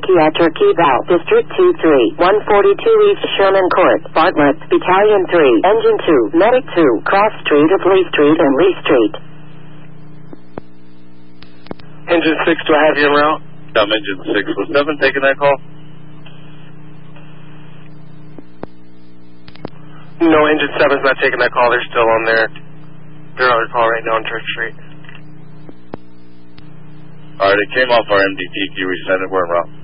Psychiatric Eval, District 2-3, 142 East Sherman Court, Bartlett, Battalion 3, Engine 2, Medic 2, Cross Street of Lee Street and Lee Street. Engine 6, do I have you en route? Engine 6, was 7 taking that call? No, Engine 7's not taking that call. They're still on there. They're on their call right now on Church Street. Alright, it came off our MDT. Can you resend it? We're en route.